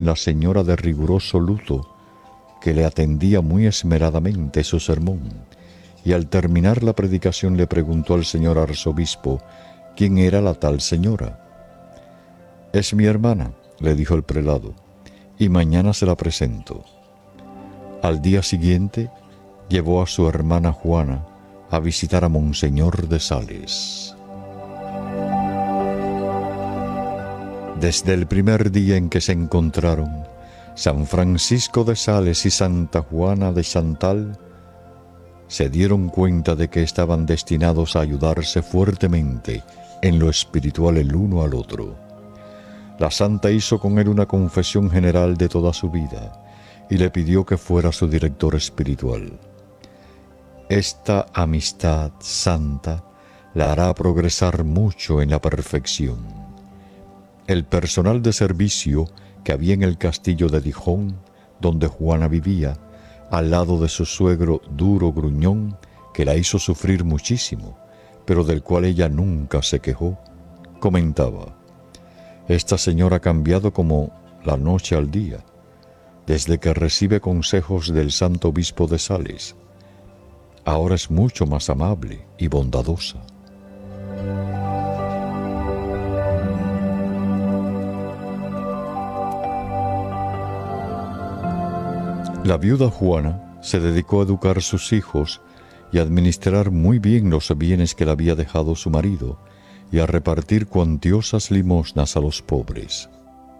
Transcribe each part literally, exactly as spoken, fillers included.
la señora de riguroso luto, que le atendía muy esmeradamente su sermón, y al terminar la predicación le preguntó al señor arzobispo quién era la tal señora. «Es mi hermana», le dijo el prelado, «y mañana se la presento». Al día siguiente llevó a su hermana Juana a visitar a Monseñor de Sales. Desde el primer día en que se encontraron, San Francisco de Sales y Santa Juana de Chantal se dieron cuenta de que estaban destinados a ayudarse fuertemente en lo espiritual el uno al otro. La santa hizo con él una confesión general de toda su vida y le pidió que fuera su director espiritual. Esta amistad santa la hará progresar mucho en la perfección. El personal de servicio que había en el castillo de Dijon, donde Juana vivía, al lado de su suegro duro gruñón, que la hizo sufrir muchísimo, pero del cual ella nunca se quejó, comentaba: «Esta señora ha cambiado como la noche al día, desde que recibe consejos del santo obispo de Sales. Ahora es mucho más amable y bondadosa». La viuda Juana se dedicó a educar a sus hijos y a administrar muy bien los bienes que le había dejado su marido y a repartir cuantiosas limosnas a los pobres.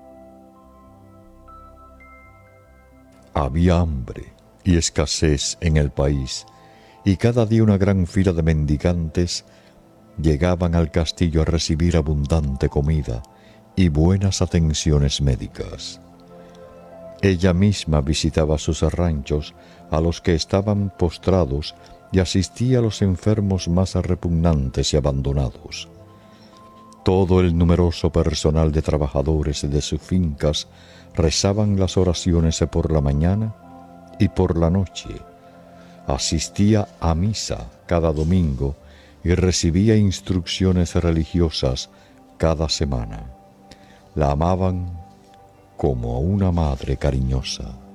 Había hambre y escasez en el país, y cada día una gran fila de mendigantes llegaban al castillo a recibir abundante comida y buenas atenciones médicas. Ella misma visitaba sus ranchos a los que estaban postrados y asistía a los enfermos más repugnantes y abandonados. Todo el numeroso personal de trabajadores de sus fincas rezaban las oraciones por la mañana y por la noche. Asistía a misa cada domingo y recibía instrucciones religiosas cada semana. La amaban como a una madre cariñosa.